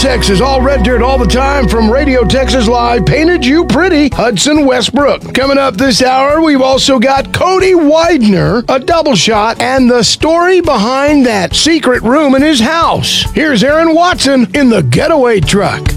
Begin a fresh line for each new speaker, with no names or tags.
Texas, all red dirt all the time from Radio Texas Live. Painted you pretty, Hudson Westbrook. Coming up this hour, we've also got Cody Widener, a double shot, and the story behind that secret room in his house. Here's Aaron Watson in the Getaway Truck.